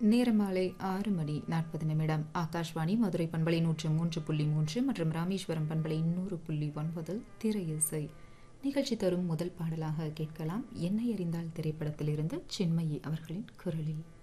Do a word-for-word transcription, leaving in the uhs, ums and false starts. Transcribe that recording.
நேரம் மாலை ஆறு மணி நாற்பது நிமிடம். ஆகாஷ்வாணி மதுரை பண்பலை நூற்று மூன்று புள்ளி மூன்று மற்றும் ராமேஸ்வரம் பண்பலை நூறு புள்ளி ஒன்பதில் திரை இசை நிகழ்ச்சி தரும் முதல் பாடலாக கேட்கலாம். என்னை அறிந்தால் திரைப்படத்திலிருந்து சின்மயி அவர்களின் குரலில்.